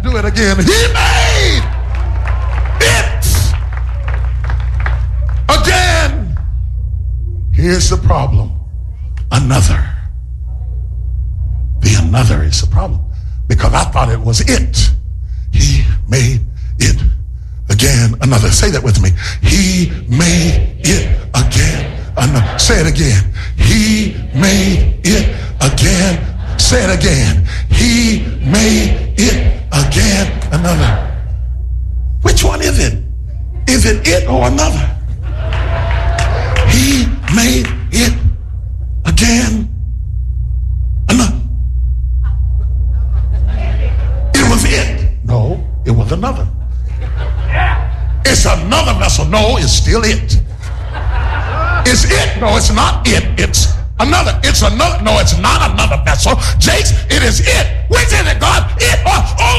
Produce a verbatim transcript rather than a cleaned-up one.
do it again. He made it again. Here's the problem. Another. The another is the problem. Because I thought it was it. He made it again. Another. Say that with me. He made it again. Another. Say it again. He made it again. Say it again. He made it again. Another. Which one is it? Is it it or another? He made it again. Another. It was it. No, it was another. It's another vessel. No, it's still it. It's it. No, it's not it. It's another. It's another. No, it's not another vessel. Jakes, it is it. Which is it, God? It or